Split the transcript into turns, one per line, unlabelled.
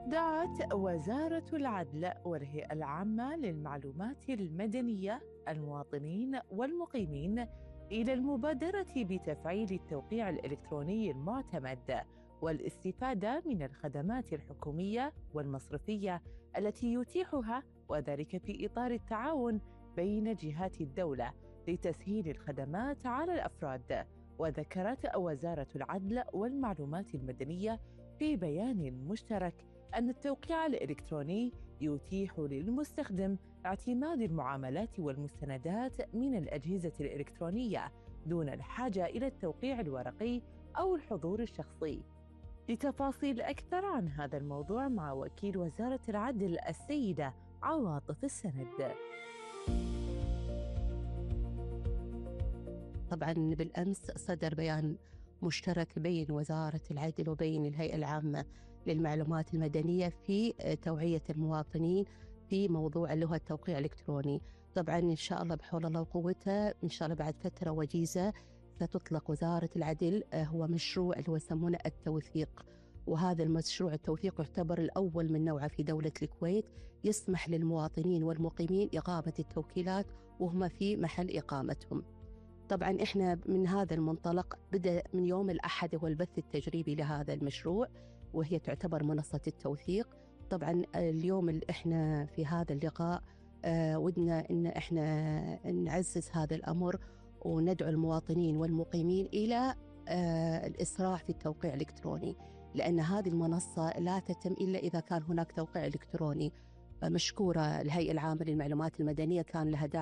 دعت وزارة العدل والهيئة العامة للمعلومات المدنية المواطنين والمقيمين إلى المبادرة بتفعيل التوقيع الإلكتروني المعتمد والاستفادة من الخدمات الحكومية والمصرفية التي يتيحها، وذلك في إطار التعاون بين جهات الدولة لتسهيل الخدمات على الأفراد. وذكرت وزارة العدل والمعلومات المدنية في بيان مشترك أن التوقيع الإلكتروني يتيح للمستخدم اعتماد المعاملات والمستندات من الأجهزة الإلكترونية دون الحاجة إلى التوقيع الورقي أو الحضور الشخصي. لتفاصيل أكثر عن هذا الموضوع مع وكيل وزارة العدل السيدة عواطف السند.
طبعاً بالأمس صدر بيان مشترك بين وزارة العدل وبين الهيئة العامة للمعلومات المدنية في توعية المواطنين في موضوع اللي هو التوقيع الإلكتروني. طبعاً إن شاء الله بحول الله وقوته إن شاء الله بعد فترة وجيزة ستطلق وزارة العدل هو مشروع اللي هو يسمونه التوثيق، وهذا المشروع التوثيق يعتبر الأول من نوعه في دولة الكويت، يسمح للمواطنين والمقيمين إقامة التوكيلات وهم في محل إقامتهم. طبعاً إحنا من هذا المنطلق بدأ من يوم الأحد هو البث التجريبي لهذا المشروع، وهي تعتبر منصة التوثيق. طبعاً اليوم اللي إحنا في هذا اللقاء ودنا إن إحنا نعزز هذا الأمر وندعو المواطنين والمقيمين إلى الإسراع في التوقيع الإلكتروني، لأن هذه المنصة لا تتم إلا إذا كان هناك توقيع إلكتروني. مشكورة الهيئة العامة للمعلومات المدنية، كان لها